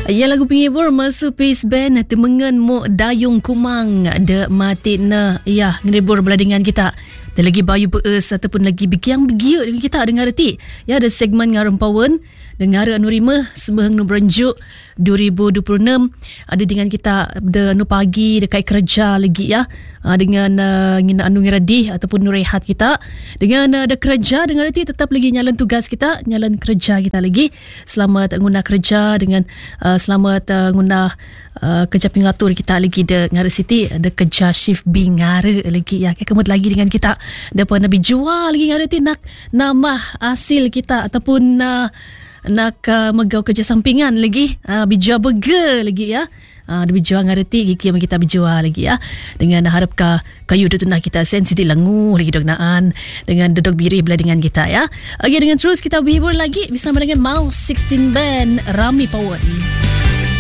Ya lagu penghibur Mersu Pace Band temengan mo dayung kumang de matina ya ngribur belah dengan kita. Dan lagi bayu beus ataupun lagi bikiang begiut dengan kita dengar reti. Ya ada segmen ngarempawan dengar anu rimeh sembang nu berenjuk 2026 ada dengan kita de nu pagi dekat kerja lagi ya. Dengan ngina anu ngiradih ataupun nu rehat kita dengan ada kerja dengan reti tetap lagi nyalan tugas kita, nyalan kerja kita lagi. Selamat guna kerja dengan selamat guna kerja pengatur kita lagi de ngare Siti ada kerja shift bingare lagi ya kemud lagi dengan kita depan nabi jual lagi ngare ti nak nama hasil kita ataupun nak megau kerja sampingan lagi bijual burger lagi ya. Ada bijual ngareti gigi yang kita bijual lagi ya. Dengan harap kayu tu nak kita sensitif langu lagi dok naan dengan duduk biri belah dengan kita ya. Okey dengan terus kita berhibur lagi bersama dengan Mouse 16 Band Rami Power.